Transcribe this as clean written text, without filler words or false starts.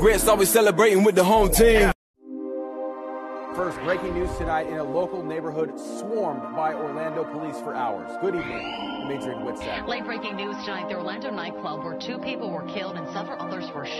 Grits always celebrating with the home team. First, breaking news tonight in a local neighborhood swarmed by Orlando police for hours. Good evening, Dimitri and Witzak. Late breaking news tonight, the Orlando nightclub where 2 people were killed and several others were shot.